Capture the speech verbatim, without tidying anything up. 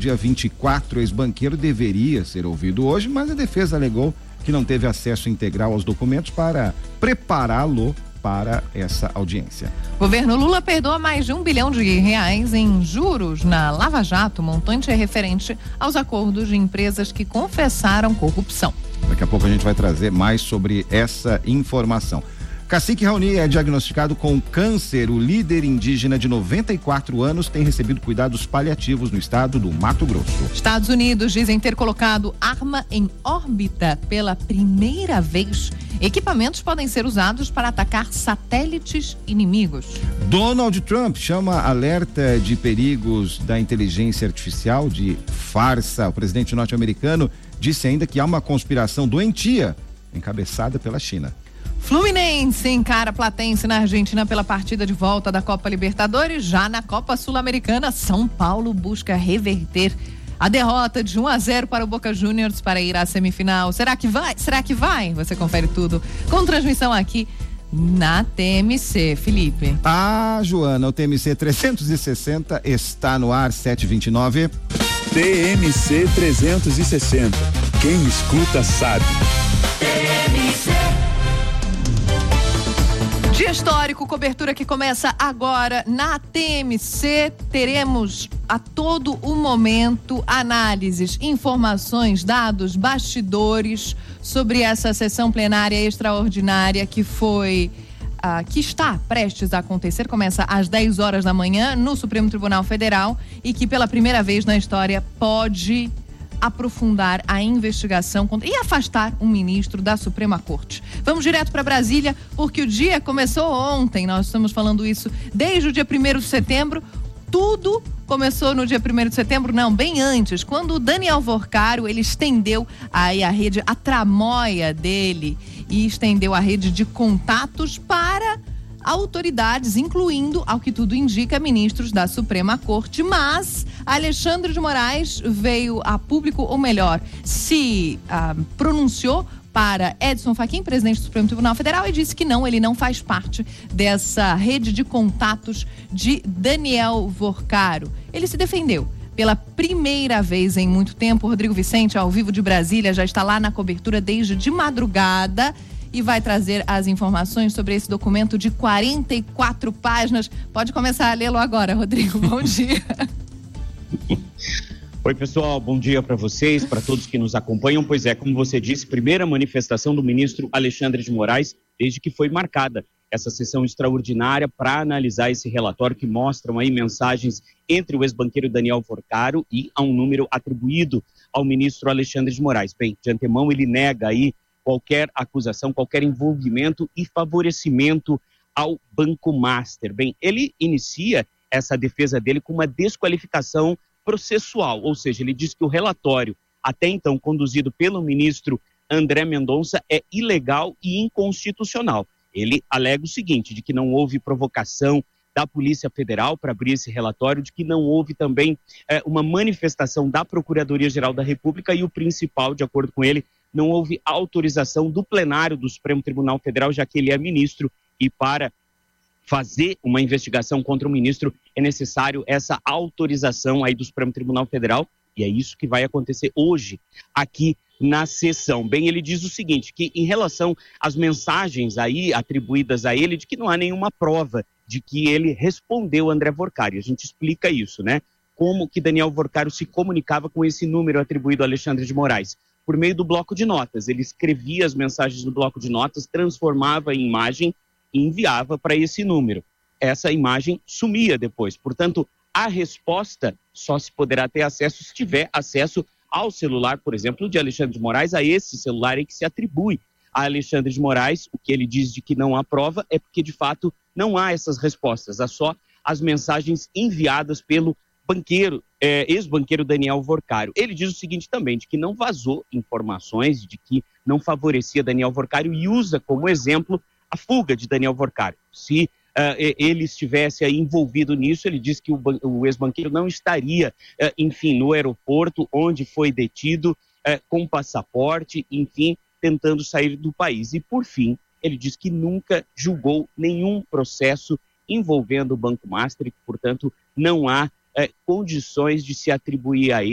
dia vinte e quatro. O ex-banqueiro deveria ser ouvido hoje, mas a defesa alegou que não teve acesso integral aos documentos para prepará-lo para essa audiência. Governo Lula perdoa mais de um bilhão de reais em juros na Lava Jato. O montante é referente aos acordos de empresas que confessaram corrupção. Daqui a pouco a gente vai trazer mais sobre essa informação. Cacique Raoni é diagnosticado com câncer. O líder indígena de noventa e quatro anos tem recebido cuidados paliativos no estado do Mato Grosso. Estados Unidos dizem ter colocado arma em órbita pela primeira vez. Equipamentos podem ser usados para atacar satélites inimigos. Donald Trump chama alerta de perigos da inteligência artificial de farsa. O presidente norte-americano disse ainda que há uma conspiração doentia encabeçada pela China. Fluminense encara Platense na Argentina pela partida de volta da Copa Libertadores. Já na Copa Sul-Americana, São Paulo busca reverter a derrota de um a zero para o Boca Juniors para ir à semifinal. Será que vai? Será que vai? Você confere tudo com transmissão aqui na T M C. Felipe. Ah, Joana, o T M C trezentos e sessenta está no ar, sete e vinte e nove. T M C trezentos e sessenta. Quem escuta sabe. T M C. Dia histórico, cobertura que começa agora na T M C. Teremos a todo o momento análises, informações, dados, bastidores sobre essa sessão plenária extraordinária que foi, ah, que está prestes a acontecer. Começa às dez horas da manhã no Supremo Tribunal Federal e que pela primeira vez na história pode aprofundar a investigação contra, e afastar um ministro da Suprema Corte. Vamos direto para Brasília, porque o dia começou ontem. Nós estamos falando isso desde o dia primeiro de setembro. Tudo começou no dia primeiro de setembro, não, bem antes, quando o Daniel Vorcaro, ele estendeu aí a rede, a tramóia dele, e estendeu a rede de contatos para autoridades, incluindo, ao que tudo indica, ministros da Suprema Corte. Mas Alexandre de Moraes veio a público, ou melhor, se ah, pronunciou para Edson Fachin, presidente do Supremo Tribunal Federal, e disse que não, ele não faz parte dessa rede de contatos de Daniel Vorcaro. Ele se defendeu pela primeira vez em muito tempo. Rodrigo Vicente, ao vivo de Brasília, já está lá na cobertura desde de madrugada e vai trazer as informações sobre esse documento de quarenta e quatro páginas. Pode começar a lê-lo agora, Rodrigo. Bom dia. Oi, pessoal, bom dia para vocês, para todos que nos acompanham. Pois é, como você disse, primeira manifestação do ministro Alexandre de Moraes desde que foi marcada essa sessão extraordinária para analisar esse relatório que mostram aí mensagens entre o ex-banqueiro Daniel Vorcaro e a um número atribuído ao ministro Alexandre de Moraes. Bem, de antemão ele nega aí qualquer acusação, qualquer envolvimento e favorecimento ao Banco Master. Bem, ele inicia essa defesa dele com uma desqualificação processual, ou seja, ele diz que o relatório, até então conduzido pelo ministro André Mendonça, é ilegal e inconstitucional. Ele alega o seguinte, de que não houve provocação da Polícia Federal para abrir esse relatório, de que não houve também é, uma manifestação da Procuradoria-Geral da República e o principal, de acordo com ele, não houve autorização do plenário do Supremo Tribunal Federal, já que ele é ministro e para fazer uma investigação contra o ministro é necessário essa autorização aí do Supremo Tribunal Federal, e é isso que vai acontecer hoje aqui na sessão. Bem, ele diz o seguinte, que em relação às mensagens aí atribuídas a ele, de que não há nenhuma prova de que ele respondeu André Vorcaro. A gente explica isso, né? Como que Daniel Vorcaro se comunicava com esse número atribuído a Alexandre de Moraes? Por meio do bloco de notas. Ele escrevia as mensagens no bloco de notas, transformava em imagem e enviava para esse número. Essa imagem sumia depois. Portanto, a resposta só se poderá ter acesso se tiver acesso ao celular, por exemplo, de Alexandre de Moraes, a esse celular em que se atribui a Alexandre de Moraes. O que ele diz de que não há prova é porque, de fato, não há essas respostas. Há só as mensagens enviadas pelo banqueiro, é, ex-banqueiro Daniel Vorcaro. Ele diz o seguinte também, de que não vazou informações, de que não favorecia Daniel Vorcaro e usa como exemplo a fuga de Daniel Vorcaro. Se uh, ele estivesse aí envolvido nisso, ele diz que o, o ex-banqueiro não estaria, uh, enfim, no aeroporto onde foi detido, uh, com passaporte, enfim, tentando sair do país. E, por fim, ele diz que nunca julgou nenhum processo envolvendo o Banco Master e que, portanto, não há uh, condições de se atribuir a ele